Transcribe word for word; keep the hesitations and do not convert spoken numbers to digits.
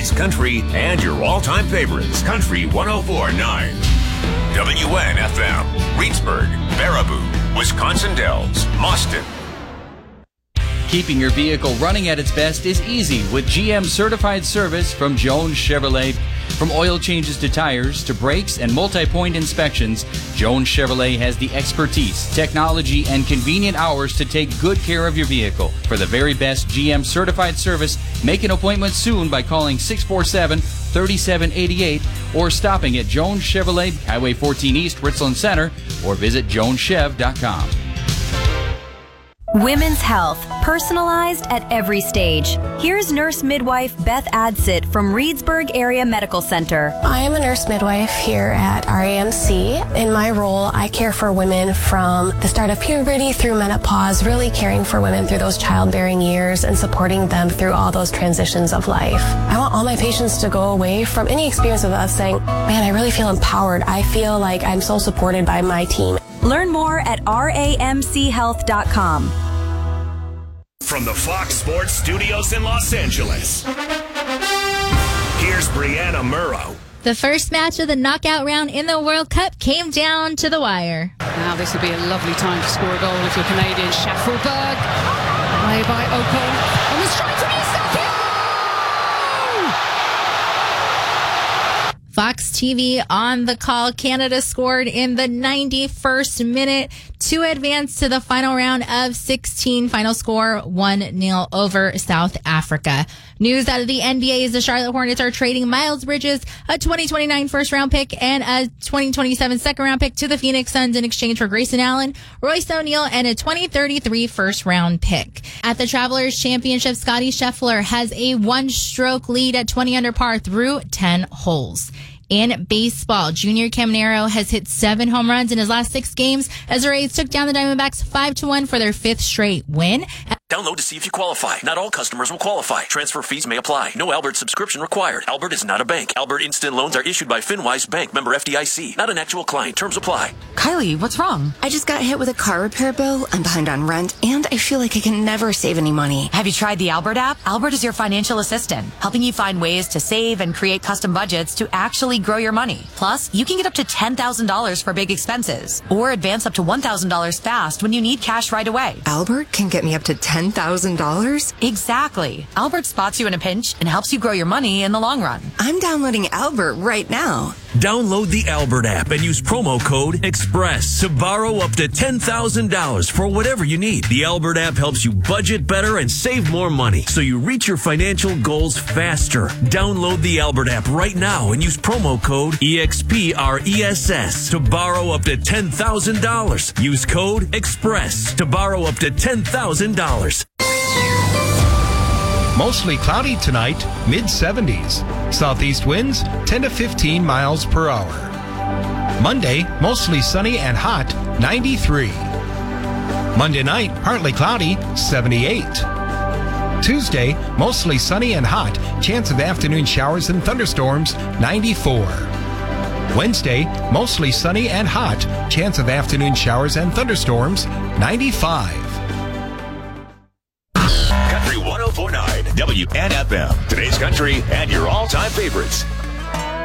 today's country and your all-time favorites. Country one oh four point nine. W N F M. Reedsburg, Baraboo, Wisconsin Dells, Mauston. Keeping your vehicle running at its best is easy with G M certified service from Jones Chevrolet. From oil changes to tires to brakes and multi-point inspections, Jones Chevrolet has the expertise, technology, and convenient hours to take good care of your vehicle. For the very best G M certified service, make an appointment soon by calling six four seven, three seven eight eight or stopping at Jones Chevrolet, Highway fourteen East, Richland Center, or visit jones chev dot com. Women's health, personalized at every stage. Here's nurse midwife Beth Adsit from Reedsburg Area Medical Center. I am a nurse midwife here at R A M C. In my role, I care for women from the start of puberty through menopause, really caring for women through those childbearing years and supporting them through all those transitions of life. I want all my patients to go away from any experience with us saying, man, I really feel empowered. I feel like I'm so supported by my team. Learn more at R A M C health dot com. From the Fox Sports Studios in Los Angeles, here's Brianna Murrow. The first match of the knockout round in the World Cup came down to the wire. Now this will be a lovely time to score a goal if you're Canadian. Schaffelberg, play by Ocon, on the strike from Eustachio! Fox T V on the call. Canada scored in the ninety-first minute to advance to the final round of sixteen. Final score one nil over South Africa. News out of the N B A is the Charlotte Hornets are trading Miles Bridges, a twenty twenty-nine first round pick, and a twenty twenty-seven second round pick to the Phoenix Suns in exchange for Grayson Allen, Royce O'Neal, and a twenty thirty-three first round pick. At the Travelers Championship, Scottie Scheffler has a one stroke lead at twenty under par through ten holes. In baseball, Junior Caminero has hit seven home runs in his last six games as the Rays took down the Diamondbacks five to one for their fifth straight win. Download to see if you qualify. Not all customers will qualify. Transfer fees may apply. No Albert subscription required. Albert is not a bank. Albert Instant Loans are issued by FinWise Bank, member F D I C. Not an actual client. Terms apply. Kylie, what's wrong? I just got hit with a car repair bill. I'm behind on rent, and I feel like I can never save any money. Have you tried the Albert app? Albert is your financial assistant, helping you find ways to save and create custom budgets to actually grow your money. Plus, you can get up to ten thousand dollars for big expenses, or advance up to one thousand dollars fast when you need cash right away. Albert can get me up to ten thousand dollars? Exactly. Albert spots you in a pinch and helps you grow your money in the long run. I'm downloading Albert right now. Download the Albert app and use promo code EXPRESS to borrow up to ten thousand dollars for whatever you need. The Albert app helps you budget better and save more money so you reach your financial goals faster. Download the Albert app right now and use promo code EXPRESS to borrow up to ten thousand dollars. Use code EXPRESS to borrow up to ten thousand dollars. Mostly cloudy tonight, mid seventies. Southeast winds ten to fifteen miles per hour. Monday, mostly sunny and hot, ninety-three. Monday night, partly cloudy, seventy-eight. Tuesday, mostly sunny and hot, chance of afternoon showers and thunderstorms, ninety-four. Wednesday, mostly sunny and hot, chance of afternoon showers and thunderstorms, ninety-five. Country one oh four point nine W N F M. Today's country and your all-time favorites.